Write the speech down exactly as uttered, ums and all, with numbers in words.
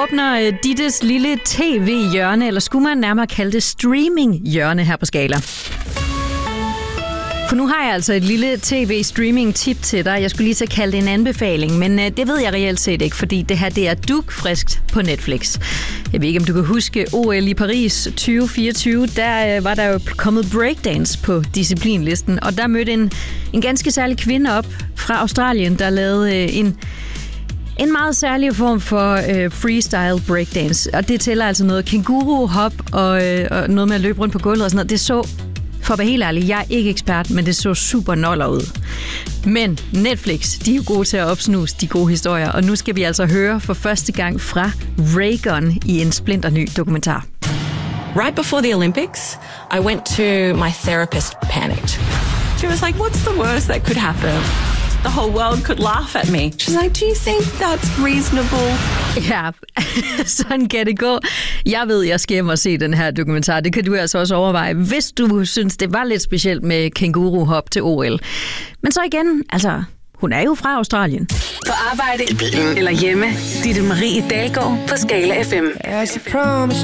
åbner Dittes lille tv-hjørne, eller skulle man nærmere kalde det streaming-hjørne her på Skala. For nu har jeg altså et lille tv-streaming-tip til dig. Jeg skulle lige til at kalde det en anbefaling, men det ved jeg reelt set ikke, fordi det her det er dugfriskt på Netflix. Jeg ved ikke, om du kan huske O L i Paris tyve fireogtyve. Der var der jo kommet breakdance på disciplinlisten, og der mødte en, en ganske særlig kvinde op fra Australien, der lavede en... En meget særlig form for øh, freestyle breakdance, og det tæller altså noget kænguru-hop og, øh, og noget med at løbe rundt på gulvet og sådan noget. Det så, for at være helt ærlig, jeg er ikke ekspert, men det så super noller ud. Men Netflix, de er jo gode til at opsnuse de gode historier, og nu skal vi altså høre for første gang fra Raygun i en splinterny dokumentar. Right before the Olympics, I went to my therapist, panicked. She was like, what's the worst that could happen? The whole world could laugh at me. She's like, do you think that's reasonable? Ja, sådan kan det gå. Jeg ved, jeg skal hjem og se den her dokumentar. Det kan du altså også overveje, hvis du synes, det var lidt specielt med kænguru-hop til O L. Men så igen, altså, hun er jo fra Australien. På arbejde, i bilen eller hjemme. Ditte Marie Dalgaard på Skala F M.